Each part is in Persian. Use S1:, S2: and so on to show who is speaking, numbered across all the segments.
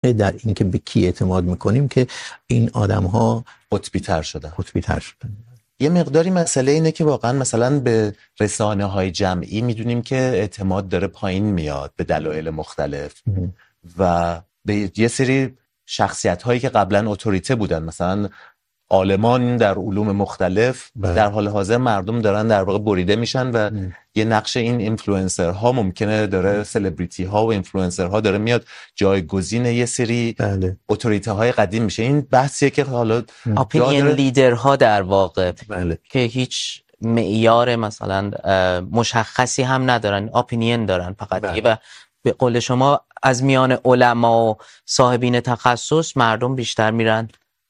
S1: در اینکه به کی اعتماد میکنیم که این آدم‌ها
S2: قطبی‌تر شدن.
S1: یه
S2: مقداری مسئله اینه که واقعا مثلا به رسانه‌های جمعی میدونیم که اعتماد داره پایین میاد به دلایل مختلف و به یه سری شخصیت‌هایی که قبلا اتوریته بودن، مثلا عالمان در علوم مختلف در حال حاضر مردم دارن در واقع بریده میشن و یه نقش این اینفلوئنسرها ممکنه داره، سلبریتی ها و اینفلوئنسرها داره میاد جایگزین یه سری اتوریته های قدیم میشه. این بحثیه که حالا
S3: اپینین لیدرها در واقع که هیچ معیار مثلا مشخصی هم ندارن، اپینین دارن فقط و به قول شما از میان علما و صاحبین تخصص مردم بیشتر میرن.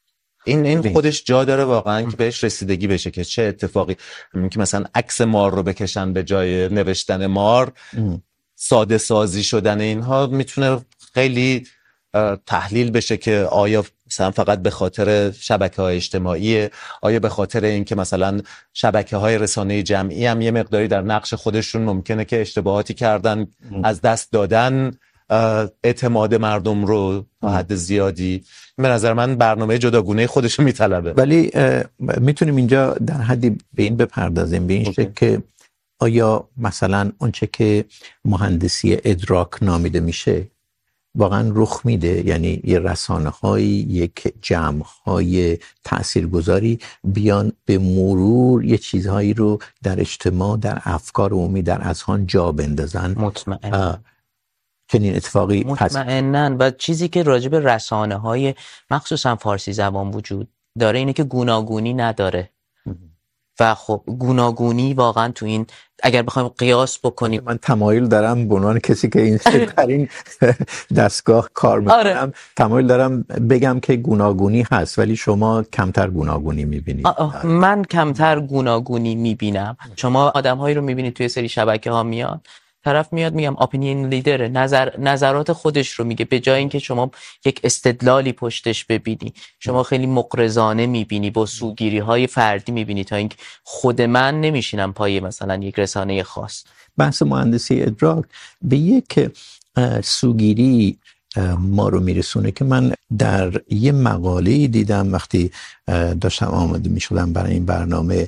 S2: این خودش جا داره واقعا که بهش رسیدگی بشه که چه اتفاقی، که مثلا عکس مار رو بکشن به جای نوشتن مار، ساده سازی شدن اینها میتونه خیلی تحلیل بشه که آیا مثلا فقط به خاطر شبکه‌های اجتماعی، آیا به خاطر اینکه مثلا شبکه‌های رسانه‌ای جمعی هم یه مقداری در نقش خودشون ممکنه که اشتباهاتی کردن، از دست دادن اعتماد مردم رو تا حد زیادی. به نظر من برنامه جداگونه خودش رو میطلبه.
S1: ولی میتونیم اینجا در حدی به این بپردازیم، به این شکل که آیا مثلا اونچه که مهندسی ادراک نامیده میشه واقعا رخ میده؟ یعنی یه رسانه‌های، یک جمع‌های تاثیرگذاری بیان به مرور یه چیزهایی رو در اجتماع، در افکار عمومی، در اذهان جا بندازن.
S3: مطمئن
S1: چنین اتفاقی
S3: مطمئنن. و چیزی که راجع به رسانه‌های مخصوصا فارسی زبان وجود داره اینه که گوناگونی نداره و خب گوناگونی واقعا تو این اگر بخوایم قیاس بکنیم،
S1: من تمایل دارم به عنوان کسی که این در این دستگاه کار میکنم تمایل دارم بگم که گوناگونی هست، ولی شما کمتر گوناگونی میبینید.
S3: من کمتر گوناگونی میبینم. شما آدم‌هایی رو میبینید توی سری شبکه‌ها میاد، طرف میاد میگم اپینین لیدر، نظرات خودش رو میگه، به جای اینکه شما یک استدلالی پشتش ببینی، شما خیلی مقرضانه میبینی، با سوگیری‌های فردی میبینی، تا اینکه خود من نمیشینم پای مثلا یک رسانه خاص.
S1: بحث مهندسی ادراک به یک سوگیری ما رو میرسونه که من در یه مقاله دیدم وقتی داشتم آماده میشدم برای این برنامه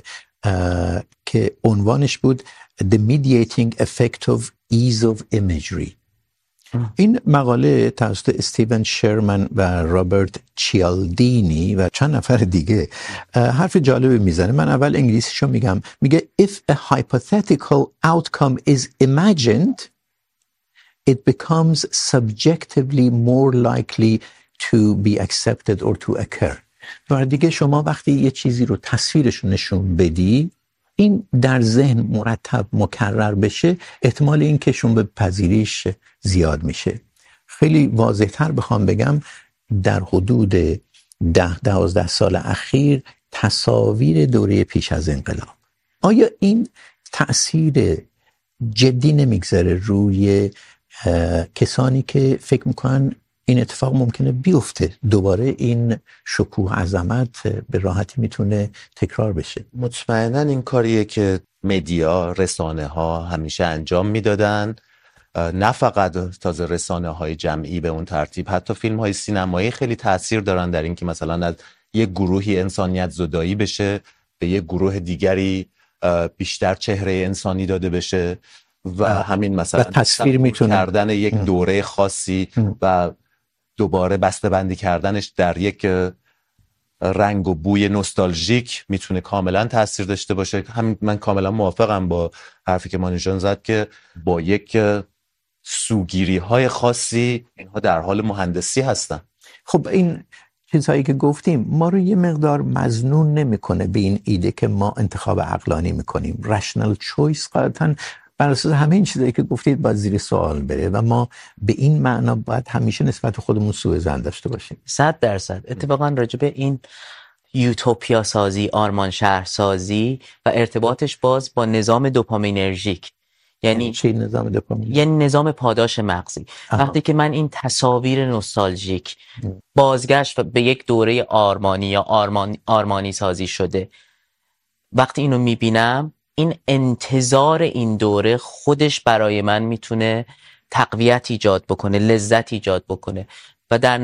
S1: که عنوانش بود The Mediating Effect of Ease of Imagery. این مقاله توسط استیون شرمن و رابرت چیالدینی و چند نفر دیگه حرف جالبی میزنه. من اول انگلیسیشو میگم. میگه If a hypothetical outcome is imagined, it becomes subjectively more likely to be accepted or to occur. و دیگه شما وقتی یه چیزی رو تصویرش نشون بدی، این در ذهن مرتب مکرر بشه، احتمال این که شون به پذیریش زیاد میشه. خیلی واضح تر بخوام بگم، در حدود 10-12 سال اخیر تصاویر دوره پیش از انقلاب، آیا این تأثیر جدی نمیگذاره روی کسانی که فکر میکنن این اتفاق ممکنه بیفته، دوباره این شکوه عظمت به راحتی میتونه تکرار بشه؟
S2: مطمئناً این کاریه که مدیا، رسانه ها همیشه انجام میدادن، نه فقط تازه رسانه های جمعی به اون ترتیب، حتی فیلم های سینمایی خیلی تأثیر دارن در این که مثلا از یک گروهی انسانیت زدایی بشه، به یک گروه دیگری بیشتر چهره انسانی داده بشه و همین مثلا
S1: تصویر میتونه
S2: کردن یک دوره خاصی و دوباره بسته‌بندی کردنش در یک رنگ و بوی نوستالژیک میتونه کاملا تاثیر داشته باشه. همین من کاملا موافقم با حرفی که مانی جان زد که با یک سوگیری های خاصی اینها در حال مهندسی هستن.
S1: خب این چیزهایی که گفتیم ما رو یه مقدار مظنون نمیکنه به این ایده که ما انتخاب عقلانی میکنیم. رشنال چویس قاعدتاً بر اساس همه این چیزایی که گفتید باید زیر سوال بره و ما به این معنا باید همیشه نسبت خودمون سوء ظن داشته باشیم.
S3: 100%. اتفاقا راجع به این یوتوپیا سازی، آرمان شهر سازی و ارتباطش باز با نظام دوپامینرژیک، یعنی
S1: چی نظام دوپامین؟
S3: یعنی نظام پاداش مغزی. وقتی که من این تصاویر نوستالژیک بازگشت به یک دوره آرمانی یا آرمانی سازی شده، وقتی اینو میبینم، این انتظار این دوره خودش برای من میتونه تقویت ایجاد بکنه، لذت ایجاد بکنه. و در